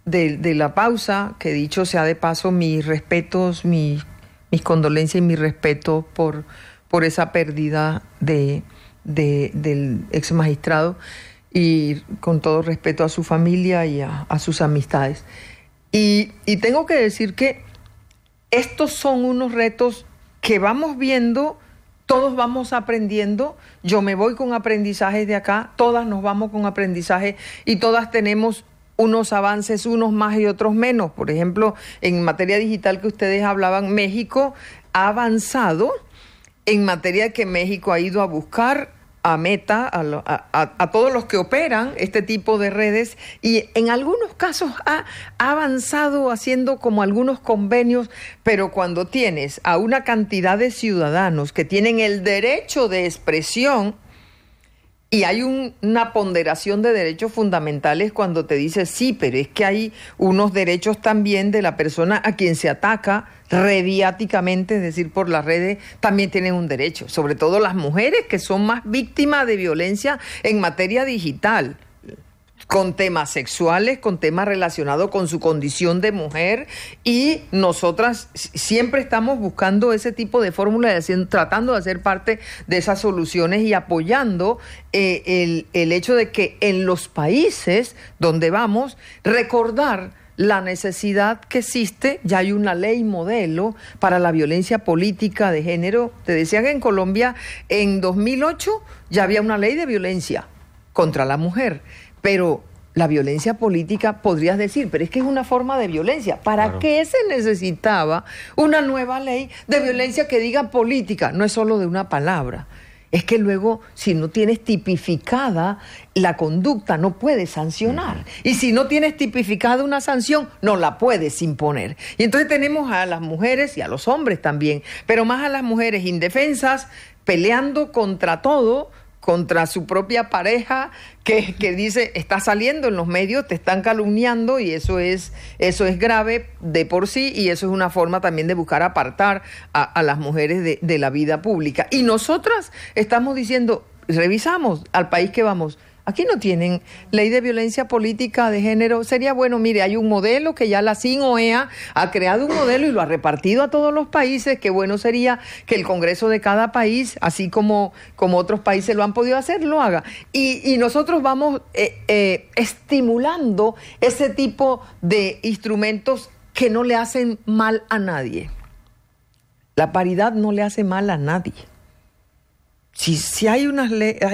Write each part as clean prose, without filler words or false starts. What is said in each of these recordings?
de la pausa, que dicho sea de paso, mis respetos, mis condolencias y mi respeto por esa pérdida del ex magistrado, y con todo respeto a su familia y a sus amistades. Y tengo que decir que estos son unos retos que vamos viendo, todos vamos aprendiendo. Yo me voy con aprendizajes de acá, todas nos vamos con aprendizaje y todas tenemos unos avances, unos más y otros menos. Por ejemplo, en materia digital que ustedes hablaban, México ha avanzado en materia de que México ha ido a buscar a Meta, a todos los que operan este tipo de redes, y en algunos casos ha avanzado haciendo como algunos convenios, pero cuando tienes a una cantidad de ciudadanos que tienen el derecho de expresión, y hay una ponderación de derechos fundamentales cuando te dice, sí, pero es que hay unos derechos también de la persona a quien se ataca rediáticamente, es decir, por las redes, también tienen un derecho, sobre todo las mujeres que son más víctimas de violencia en materia digital, con temas sexuales, con temas relacionados con su condición de mujer, y nosotras siempre estamos buscando ese tipo de fórmulas, tratando de hacer parte de esas soluciones y apoyando el hecho de que en los países donde vamos, recordar la necesidad que existe. Ya hay una ley modelo para la violencia política de género. Te decía que en Colombia en 2008 ya había una ley de violencia contra la mujer. Pero la violencia política, podrías decir, pero es que es una forma de violencia. ¿Para qué se necesitaba una nueva ley de violencia que diga política? No es solo de una palabra. Es que luego, si no tienes tipificada la conducta, no puedes sancionar. Y si no tienes tipificada una sanción, no la puedes imponer. Y entonces tenemos a las mujeres y a los hombres también, pero más a las mujeres indefensas, peleando contra todo, contra su propia pareja, que dice, está saliendo en los medios, te están calumniando, y eso es grave de por sí, y eso es una forma también de buscar apartar a las mujeres de la vida pública. Y nosotras estamos diciendo, revisamos al país que vamos, aquí no tienen ley de violencia política de género. Sería bueno, mire, hay un modelo que ya la CIN-OEA ha creado, un modelo y lo ha repartido a todos los países. Qué bueno sería que el Congreso de cada país, así como otros países lo han podido hacer, lo haga. Y nosotros vamos estimulando ese tipo de instrumentos que no le hacen mal a nadie. La paridad no le hace mal a nadie. Si hay una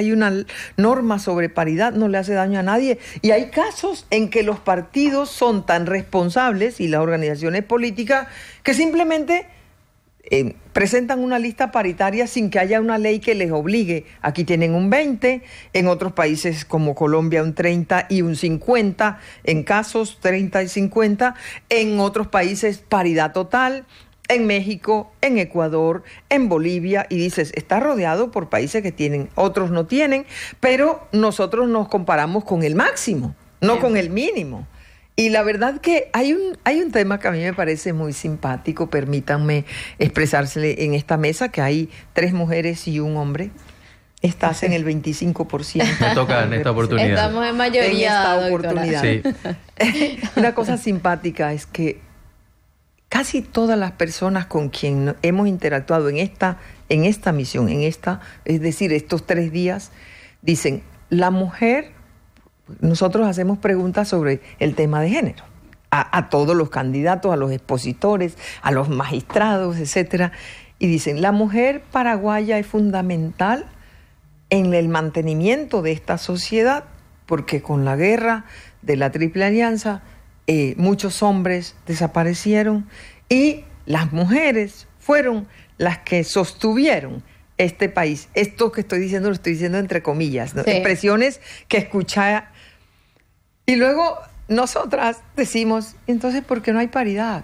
norma sobre paridad, no le hace daño a nadie. Y hay casos en que los partidos son tan responsables, y las organizaciones políticas, que simplemente presentan una lista paritaria sin que haya una ley que les obligue. Aquí tienen un 20, en otros países como Colombia un 30 y un 50, en casos 30 y 50, en otros países paridad total, en México, en Ecuador, en Bolivia, y dices, está rodeado por países que tienen, otros no tienen, pero nosotros nos comparamos con el máximo, no con el mínimo. Y la verdad que hay un tema que a mí me parece muy simpático, permítanme expresársele en esta mesa, que hay 3 mujeres y un hombre. Estás en el 25%. Me toca en esta oportunidad. Estamos en mayoría, en esta doctora. oportunidad. Sí. Una cosa simpática es que casi todas las personas con quien hemos interactuado en esta misión, es decir, estos 3 días, dicen, la mujer, nosotros hacemos preguntas sobre el tema de género, a todos los candidatos, a los expositores, a los magistrados, etcétera, y dicen, la mujer paraguaya es fundamental en el mantenimiento de esta sociedad, porque con la guerra de la Triple Alianza, muchos hombres desaparecieron y las mujeres fueron las que sostuvieron este país. Esto que estoy diciendo lo estoy diciendo entre comillas, ¿no? Sí. Expresiones que escuché. Y luego nosotras decimos, entonces, ¿por qué no hay paridad?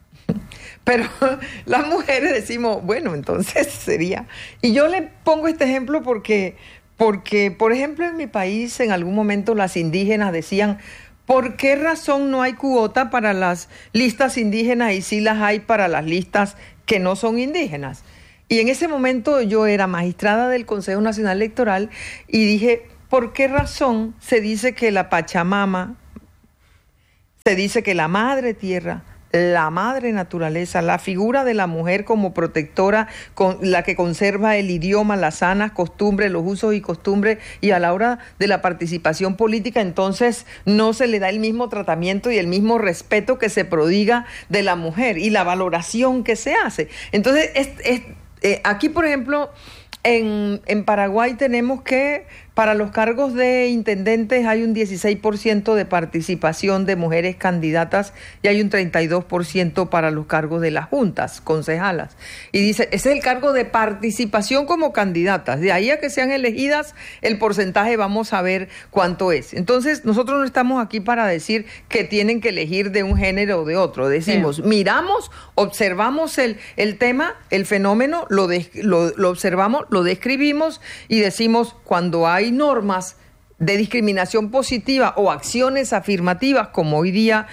Pero las mujeres decimos, bueno, entonces sería... Y yo le pongo este ejemplo porque, por ejemplo, en mi país en algún momento las indígenas decían, ¿por qué razón no hay cuota para las listas indígenas y sí las hay para las listas que no son indígenas? Y en ese momento yo era magistrada del Consejo Nacional Electoral y dije, ¿por qué razón se dice que la Pachamama se dice que la madre tierra, la madre naturaleza, la figura de la mujer como protectora, con la que conserva el idioma, las sanas costumbres, los usos y costumbres, y a la hora de la participación política, entonces no se le da el mismo tratamiento y el mismo respeto que se prodiga de la mujer y la valoración que se hace. Entonces, aquí, por ejemplo, en Paraguay tenemos que para los cargos de intendentes hay un 16% de participación de mujeres candidatas y hay un 32% para los cargos de las juntas, concejalas. Y dice, ese es el cargo de participación como candidatas. De ahí a que sean elegidas, el porcentaje vamos a ver cuánto es. Entonces, nosotros no estamos aquí para decir que tienen que elegir de un género o de otro. Decimos, miramos, observamos el tema, el fenómeno, lo observamos, lo describimos y decimos, cuando hay normas de discriminación positiva o acciones afirmativas, como hoy día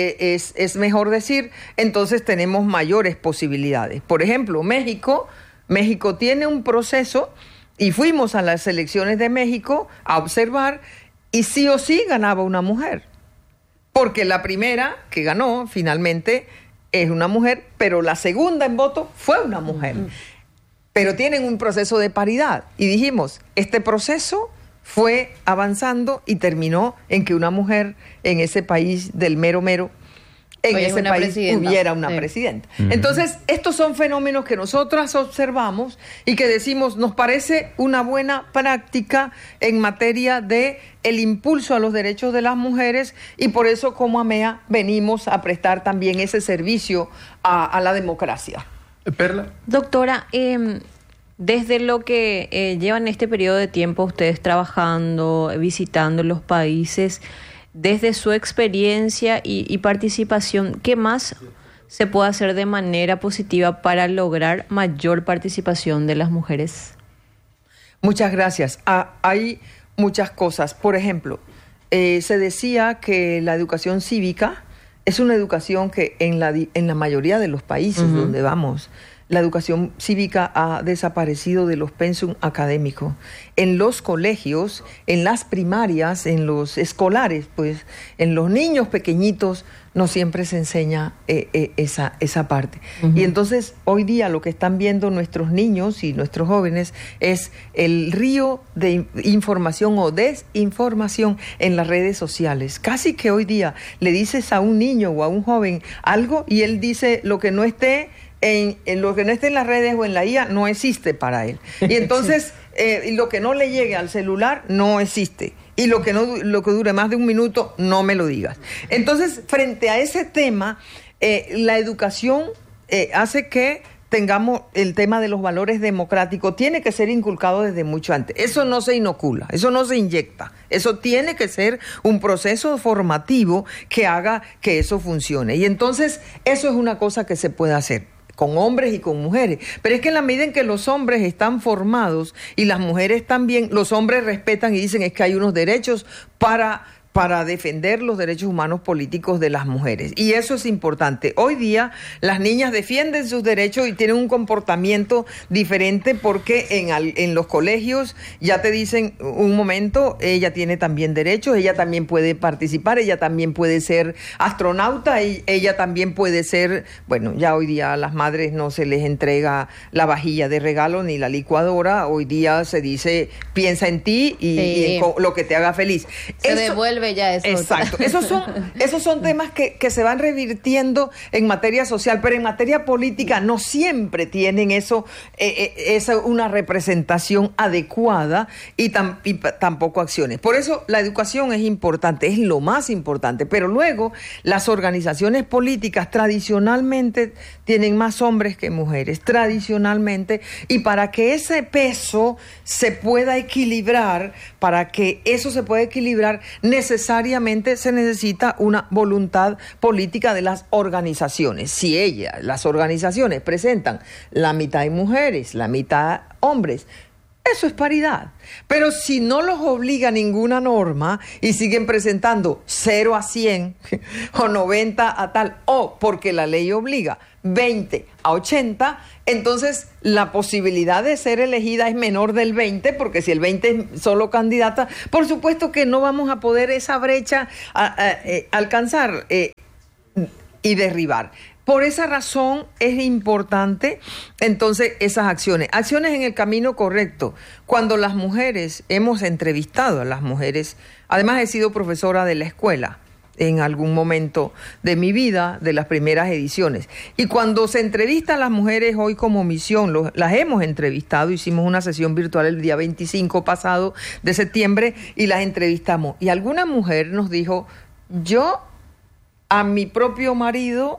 es mejor decir, entonces tenemos mayores posibilidades. Por ejemplo, México tiene un proceso y fuimos a las elecciones de México a observar y sí o sí ganaba una mujer, porque la primera que ganó finalmente es una mujer, pero la segunda en voto fue una mujer. Pero tienen un proceso de paridad. Y dijimos, este proceso fue avanzando y terminó en que una mujer en ese país del mero, en ese país hubiera una presidenta. Entonces, estos son fenómenos que nosotras observamos y que decimos, nos parece una buena práctica en materia de el impulso a los derechos de las mujeres y por eso como AMEA venimos a prestar también ese servicio a la democracia. Perla. Doctora, desde lo que llevan este periodo de tiempo ustedes trabajando, visitando los países, desde su experiencia y participación, ¿qué más se puede hacer de manera positiva para lograr mayor participación de las mujeres? Muchas gracias. Hay muchas cosas. Por ejemplo, se decía que la educación cívica es una educación que en la mayoría de los países donde vamos, la educación cívica ha desaparecido de los pensum académicos. En los colegios, en las primarias, en los escolares, pues en los niños pequeñitos no siempre se enseña esa parte. Y entonces hoy día lo que están viendo nuestros niños y nuestros jóvenes es el río de información o desinformación en las redes sociales. Casi que hoy día le dices a un niño o a un joven algo y él dice lo que no esté en lo que no esté en las redes o en la IA no existe para él. Y entonces lo que no le llegue al celular no existe. Y lo que dure más de un minuto, no me lo digas. Entonces, frente a ese tema, la educación hace que tengamos el tema de los valores democráticos, tiene que ser inculcado desde mucho antes. Eso no se inocula, eso no se inyecta. Eso tiene que ser un proceso formativo que haga que eso funcione. Y entonces, eso es una cosa que se puede hacer con hombres y con mujeres, pero es que en la medida en que los hombres están formados y las mujeres también, los hombres respetan y dicen es que hay unos derechos para defender los derechos humanos políticos de las mujeres. Y eso es importante. Hoy día las niñas defienden sus derechos y tienen un comportamiento diferente porque en los colegios ya te dicen, un momento, ella tiene también derechos, ella también puede participar, ella también puede ser astronauta y ella también puede ser, bueno, ya hoy día a las madres no se les entrega la vajilla de regalo ni la licuadora, hoy día se dice, piensa en ti y en lo que te haga feliz. Se devuelve ya eso. Exacto. Esos son temas que se van revirtiendo en materia social, pero en materia política no siempre tienen eso, una representación adecuada y tampoco acciones. Por eso la educación es importante, es lo más importante, pero luego las organizaciones políticas tradicionalmente tienen más hombres que mujeres, tradicionalmente, y para que ese peso se pueda equilibrar, necesariamente se necesita una voluntad política de las organizaciones. Si las organizaciones presentan la mitad de mujeres, la mitad hombres, eso es paridad. Pero si no los obliga ninguna norma y siguen presentando 0 a 100 o 90 a tal, o porque la ley obliga 20 a 80, entonces la posibilidad de ser elegida es menor del 20, porque si el 20 es solo candidata, por supuesto que no vamos a poder esa brecha alcanzar y derribar. Por esa razón es importante entonces esas acciones en el camino correcto. Cuando las mujeres, hemos entrevistado a las mujeres, además he sido profesora de la escuela en algún momento de mi vida, de las primeras ediciones. Y cuando se entrevista a las mujeres hoy como misión, las hemos entrevistado, hicimos una sesión virtual el día 25 pasado de septiembre y las entrevistamos. Y alguna mujer nos dijo, yo a mi propio marido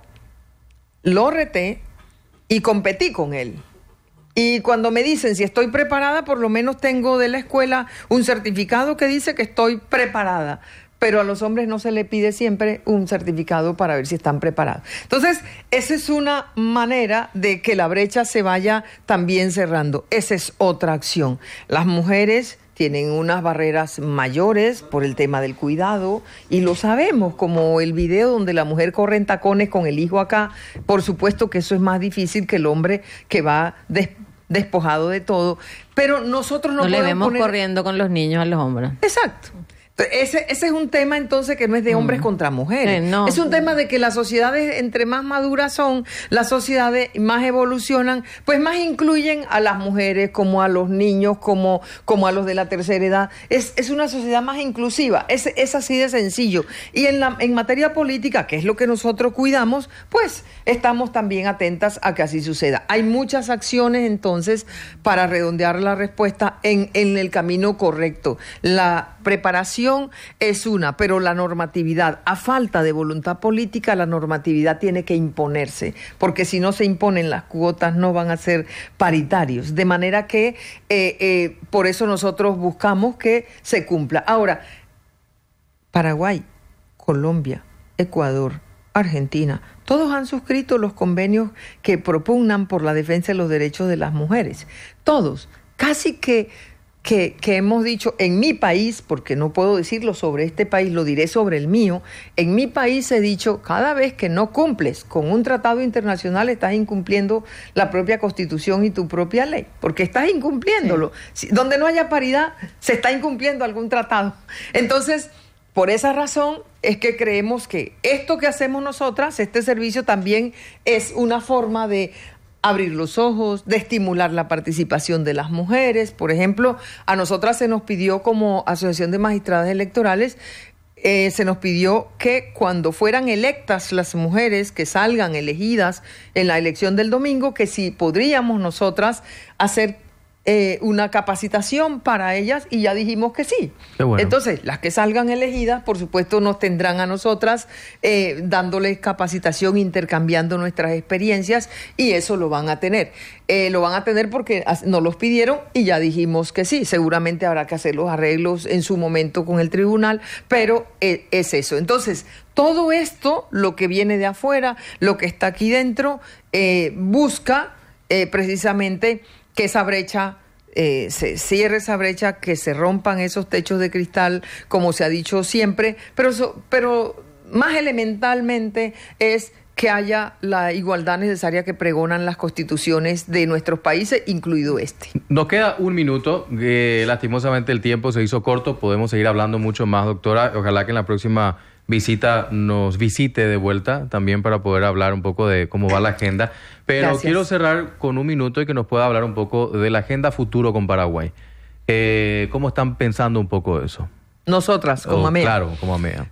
lo reté y competí con él. Y cuando me dicen si estoy preparada, por lo menos tengo de la escuela un certificado que dice que estoy preparada. Pero a los hombres no se le pide siempre un certificado para ver si están preparados. Entonces, esa es una manera de que la brecha se vaya también cerrando. Esa es otra acción. Las mujeres tienen unas barreras mayores por el tema del cuidado y lo sabemos, como el video donde la mujer corre en tacones con el hijo acá. Por supuesto que eso es más difícil que el hombre que va despojado de todo, pero nosotros no le vemos corriendo con los niños a los hombres. Exacto. Ese es un tema entonces que no es de hombres contra mujeres. No. Es un tema de que las sociedades, entre más maduras son, las sociedades más evolucionan, pues más incluyen a las mujeres, como a los niños, como a los de la tercera edad. Es una sociedad más inclusiva, es así de sencillo. Y en materia política, que es lo que nosotros cuidamos, pues estamos también atentas a que así suceda. Hay muchas acciones entonces para redondear la respuesta en el camino correcto. La preparación es una, pero la normatividad, a falta de voluntad política, la normatividad tiene que imponerse, porque si no se imponen las cuotas no van a ser paritarios, de manera que por eso nosotros buscamos que se cumpla. Ahora, Paraguay, Colombia, Ecuador, Argentina, todos han suscrito los convenios que propugnan por la defensa de los derechos de las mujeres. Todos, casi que hemos dicho, en mi país, porque no puedo decirlo sobre este país, lo diré sobre el mío, en mi país he dicho, cada vez que no cumples con un tratado internacional, estás incumpliendo la propia Constitución y tu propia ley, porque estás incumpliéndolo. Sí. Donde no haya paridad, se está incumpliendo algún tratado. Entonces, por esa razón es que creemos que esto que hacemos nosotras, este servicio también es una forma de abrir los ojos, de estimular la participación de las mujeres. Por ejemplo, a nosotras se nos pidió como Asociación de Magistradas Electorales, se nos pidió que cuando fueran electas las mujeres que salgan elegidas en la elección del domingo, que si podríamos nosotras hacer una capacitación para ellas, y ya dijimos que sí. Bueno. Entonces, las que salgan elegidas, por supuesto, nos tendrán a nosotras dándoles capacitación, intercambiando nuestras experiencias, y eso lo van a tener. Lo van a tener porque nos los pidieron y ya dijimos que sí. Seguramente habrá que hacer los arreglos en su momento con el tribunal, pero es eso. Entonces, todo esto, lo que viene de afuera, lo que está aquí dentro, busca precisamente que esa brecha se cierre, esa brecha, que se rompan esos techos de cristal, como se ha dicho siempre, pero más elementalmente es que haya la igualdad necesaria que pregonan las constituciones de nuestros países, incluido este. Nos queda un minuto, lastimosamente el tiempo se hizo corto, podemos seguir hablando mucho más, doctora. Ojalá que en la próxima visita nos visite de vuelta también para poder hablar un poco de cómo va la agenda. Pero gracias. Quiero cerrar con un minuto y que nos pueda hablar un poco de la agenda futuro con Paraguay. ¿Cómo están pensando un poco de eso? Nosotras, como AMEA. Claro, como AMEA.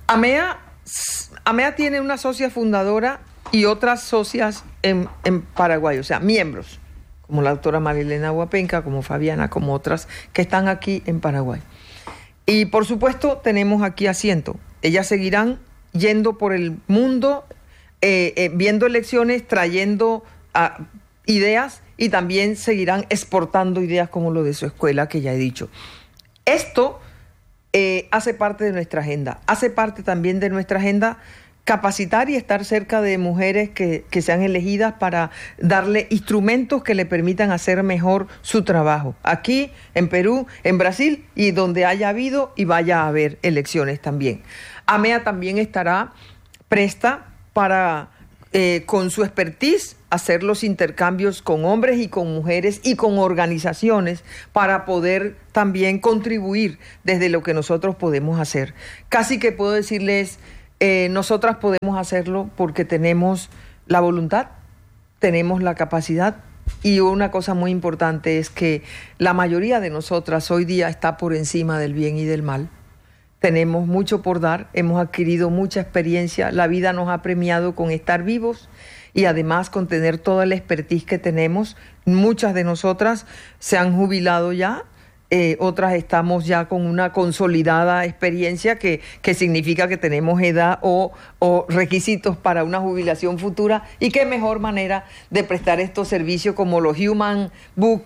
AMEA tiene una socia fundadora y otras socias en Paraguay, o sea, miembros, como la doctora Marilena Huapenca, como Fabiana, como otras que están aquí en Paraguay. Y por supuesto tenemos aquí asiento. Ellas seguirán yendo por el mundo, viendo elecciones, trayendo ideas, y también seguirán exportando ideas como lo de su escuela, que ya he dicho. Esto hace parte de nuestra agenda. Hace parte también de nuestra agenda capacitar y estar cerca de mujeres que sean elegidas para darle instrumentos que le permitan hacer mejor su trabajo. Aquí, en Perú, en Brasil y donde haya habido y vaya a haber elecciones también. AMEA también estará presta para, con su expertise, hacer los intercambios con hombres y con mujeres y con organizaciones para poder también contribuir desde lo que nosotros podemos hacer. Casi que puedo decirles, nosotras podemos hacerlo porque tenemos la voluntad, tenemos la capacidad, y una cosa muy importante es que la mayoría de nosotras hoy día está por encima del bien y del mal. Tenemos mucho por dar, hemos adquirido mucha experiencia, la vida nos ha premiado con estar vivos y además con tener toda la expertise que tenemos. Muchas de nosotras se han jubilado ya, otras estamos ya con una consolidada experiencia que significa que tenemos edad o requisitos para una jubilación futura, y qué mejor manera de prestar estos servicios como los Human Book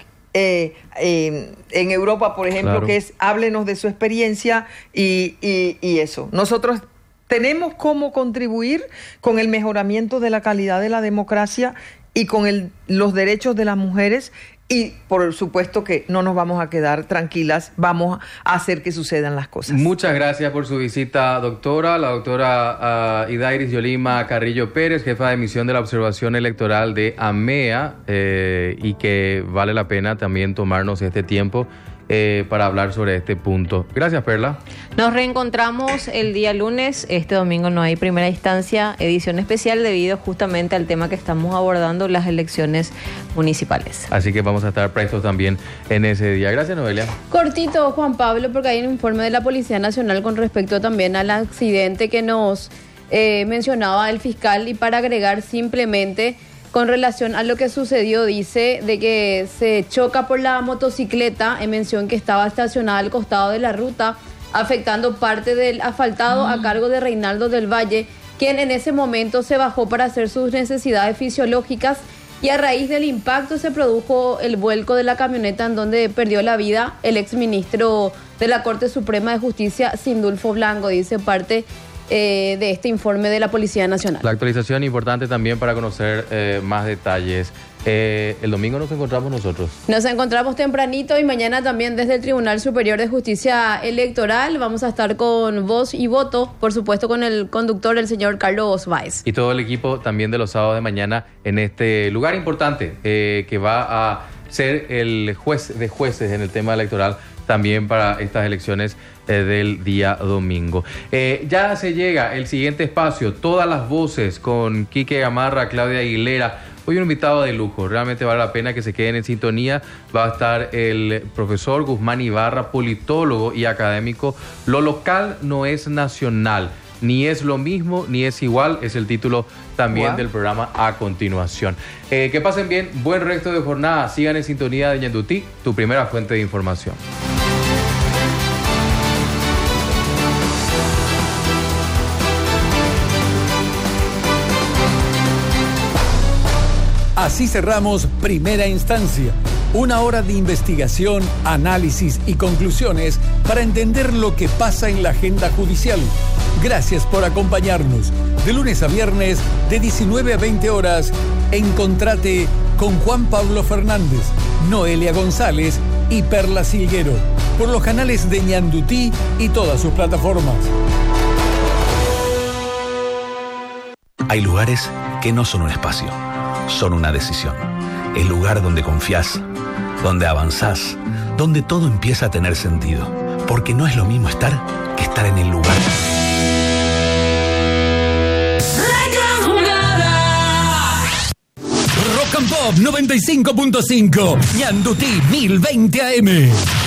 en Europa, por ejemplo, claro, que es háblenos de su experiencia y eso. Nosotros tenemos cómo contribuir con el mejoramiento de la calidad de la democracia y con los derechos de las mujeres, y por supuesto que no nos vamos a quedar tranquilas, vamos a hacer que sucedan las cosas. Muchas gracias por su visita, doctora. La doctora Idairis Yolima Carrillo Pérez, jefa de misión de la observación electoral de AMEA, y que vale la pena también tomarnos este tiempo para hablar sobre este punto. Gracias, Perla. Nos reencontramos el día lunes. Este domingo no hay primera instancia, edición especial debido justamente al tema que estamos abordando, las elecciones municipales. Así que vamos a estar prestos también en ese día. Gracias, Noelia. Cortito, Juan Pablo, porque hay un informe de la Policía Nacional con respecto también al accidente que nos mencionaba el fiscal, y para agregar simplemente con relación a lo que sucedió, dice de que se choca por la motocicleta en mención que estaba estacionada al costado de la ruta, afectando parte del asfaltado a cargo de Reinaldo del Valle, quien en ese momento se bajó para hacer sus necesidades fisiológicas, y a raíz del impacto se produjo el vuelco de la camioneta en donde perdió la vida el exministro de la Corte Suprema de Justicia, Sindulfo Blanco, dice parte de este informe de la Policía Nacional. La actualización importante también para conocer más detalles. El domingo nos encontramos nosotros. Nos encontramos tempranito, y mañana también desde el Tribunal Superior de Justicia Electoral vamos a estar con Voz y Voto, por supuesto con el conductor, el señor Carlos Báez. Y todo el equipo también de los sábados de mañana en este lugar importante que va a ser el juez de jueces en el tema electoral también para estas elecciones del día domingo. Ya se llega el siguiente espacio, Todas las Voces, con Quique Gamarra, Claudia Aguilera. Hoy un invitado de lujo, realmente vale la pena que se queden en sintonía. Va a estar el profesor Guzmán Ibarra, politólogo y académico. Lo local no es nacional, ni es lo mismo, ni es igual, es el título también del programa a continuación. Que pasen bien, buen resto de jornada, sigan en sintonía de Ñandutí, tu primera fuente de información. Así cerramos Primera Instancia. Una hora de investigación, análisis y conclusiones para entender lo que pasa en la agenda judicial. Gracias por acompañarnos. De lunes a viernes, de 19 a 20 horas, encontrate con Juan Pablo Fernández, Noelia González y Perla Silguero, por los canales de Ñandutí y todas sus plataformas. Hay lugares que no son un espacio, son una decisión. El lugar donde confías, donde avanzás, donde todo empieza a tener sentido. Porque no es lo mismo estar que estar en el lugar. Rock and Pop 95.5, Ñandutí 1020 AM.